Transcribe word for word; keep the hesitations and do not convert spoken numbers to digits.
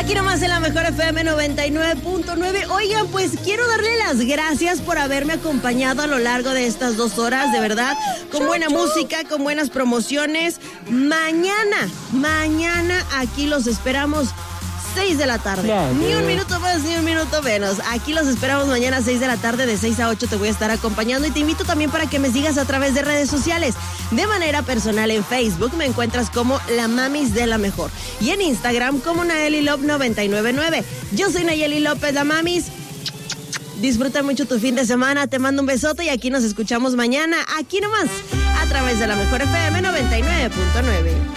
Aquí nomás en la mejor F M noventa y nueve punto nueve. Oigan, pues quiero darle las gracias por haberme acompañado a lo largo de estas dos horas, de verdad, con buena música, con buenas promociones. Mañana, mañana aquí los esperamos. seis de la tarde. Yeah, ni un minuto más, ni un minuto menos. Aquí los esperamos mañana seis de la tarde, de seis a ocho te voy a estar acompañando y te invito también para que me sigas a través de redes sociales. De manera personal en Facebook me encuentras como La Mamis de la Mejor y en Instagram como Nayeli Lop noventa y nueve nueve. Yo soy Nayeli López, La Mamis. Disfruta mucho tu fin de semana, te mando un besote y aquí nos escuchamos mañana, aquí nomás, a través de la Mejor F M noventa y nueve punto nueve.